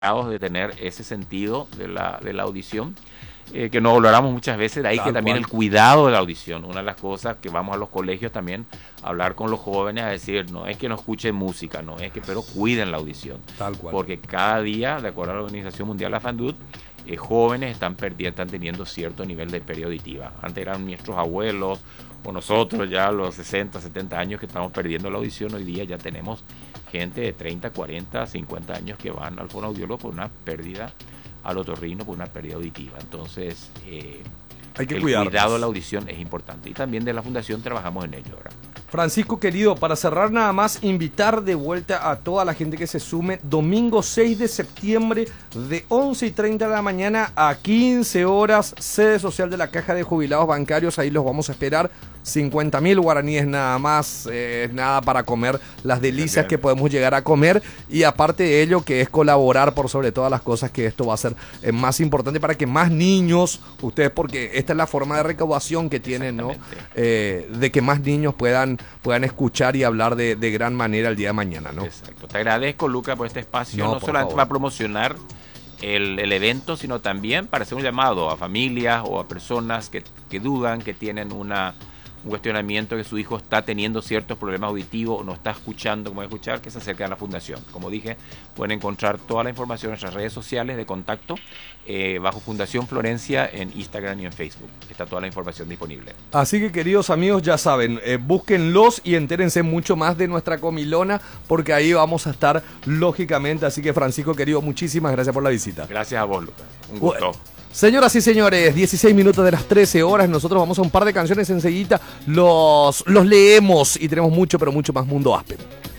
de tener ese sentido de la audición, que nos valoramos muchas veces, de ahí que también el cuidado de la audición, una de las cosas que vamos a los colegios también a hablar con los jóvenes, a decir, no es que no escuchen música, no es que, pero cuiden la audición, Tal cual. porque cada día, de acuerdo a la Organización Mundial de la Salud, jóvenes están teniendo cierto nivel de pérdida auditiva. Antes eran nuestros abuelos o nosotros ya a los 60, 70 años que estamos perdiendo la audición, hoy día ya tenemos gente de 30, 40, 50 años que van al fonoaudiólogo por una pérdida, al otorrino por una pérdida auditiva. Entonces, hay que el cuidado de la audición es importante. Y también de la Fundación trabajamos en ello, ¿verdad? Francisco querido, para cerrar nada más, invitar de vuelta a toda la gente que se sume domingo 6 de septiembre de 11:30 de la mañana a 15 horas, sede social de la Caja de Jubilados Bancarios, ahí los vamos a esperar. 50.000 guaraníes nada más, nada para comer las delicias que podemos llegar a comer, y aparte de ello que es colaborar por sobre todas las cosas, que esto va a ser más importante para que más niños, ustedes, porque esta es la forma de recaudación que tienen, ¿no? De que más niños puedan escuchar y hablar de gran manera el día de mañana, ¿no? Exacto. Te agradezco, Luca, por este espacio, no solamente para promocionar el evento, sino también para hacer un llamado a familias o a personas que dudan, que tienen un cuestionamiento, que su hijo está teniendo ciertos problemas auditivos o no está escuchando como debe escuchar, que se acerquen a la Fundación. Como dije, pueden encontrar toda la información en nuestras redes sociales de contacto bajo Fundación Florencia en Instagram y en Facebook. Está toda la información disponible. Así que, queridos amigos, ya saben, búsquenlos y entérense mucho más de nuestra comilona, porque ahí vamos a estar lógicamente. Así que, Francisco querido, muchísimas gracias por la visita. Gracias a vos, Lucas. Un gusto. Señoras y señores, 16 minutos de las 13 horas. Nosotros vamos a un par de canciones enseguida. Los leemos y tenemos mucho, pero mucho más Mundo Áspero.